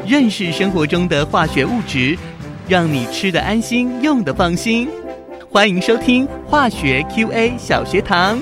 认识生活中的化学物质，让你吃得安心，用得放心。欢迎收听化学 QA 小学堂。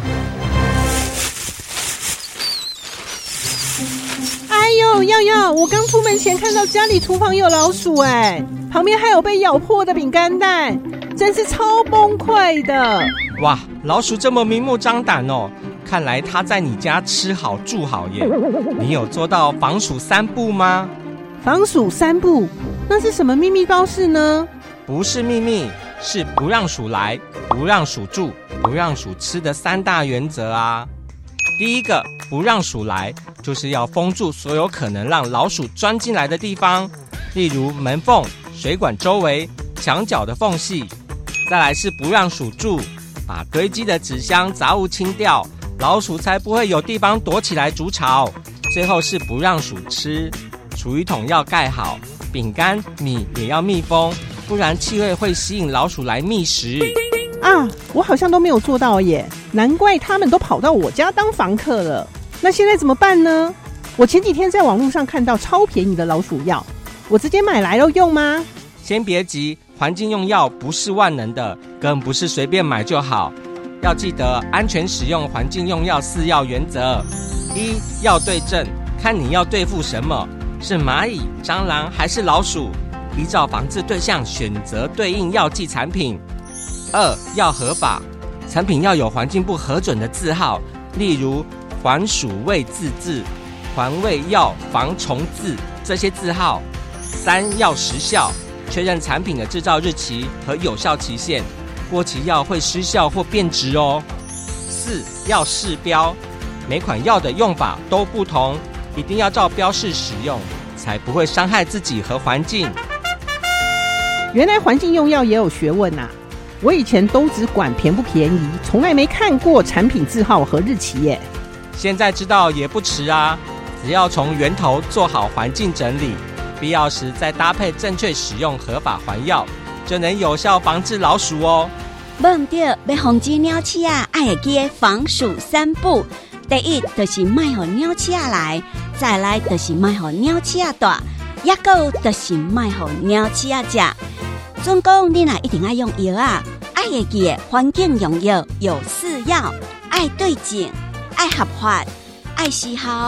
哎呦，耀耀，我刚出门前看到家里厨房有老鼠，旁边还有被咬破的饼干袋，真是超崩溃的。 哇，老鼠这么明目张胆哦，看来它在你家吃好住好耶。你有做到防鼠3不吗？ 防鼠3不，那是什么秘密包事呢？ 不是秘密，是不让鼠来，不让鼠住，不让鼠吃的3大原则啊。第一个，不让鼠来，就是要封住所有可能让老鼠钻进来的地方，例如门缝、水管周围、墙角的缝隙。再来是不让鼠住，把堆积的纸箱杂物清掉，老鼠才不会有地方躲起来筑巢。最后是不让鼠吃，厨余桶要盖好，饼干、米也要密封，不然气味会吸引老鼠来觅食。 啊，我好像都没有做到耶，难怪他们都跑到我家当房客了。那现在怎么办呢？我前几天在网络上看到超便宜的老鼠药，我直接买来了用吗？ 先别急，环境用药不是万能的，更不是随便买就好。要记得安全使用环境用药4要原则： 1. 要对症，看你要对付什么，是蚂蚁、蟑螂还是老鼠，依照防治对象选择对应药剂产品。2. 要合法，产品要有环境部核准的字号，例如环鼠卫自治、环卫药防虫字这些字号。3. 要时效，确认产品的制造日期和有效期限，过期药会失效或变质哦。4. 要试标，每款药的用法都不同，一定要照标示使用，才不会伤害自己和环境。 原来环境用药也有学问啊！我以前都只管便不便宜，从来没看过产品字号和日期耶。 现在知道也不迟啊，只要从源头做好环境整理，必要时再搭配正确使用合法环药，就能有效防治老鼠哦。 忘掉要防止鸟鼠啊，要会记得防鼠3不。第一，就是卖予鸟鼠来；再来，就是卖予鸟鼠大；也有就是卖予鸟鼠食。总共你若一定要用药啊，要会记得环境用药有4要：爱对症、爱合法、爱时效。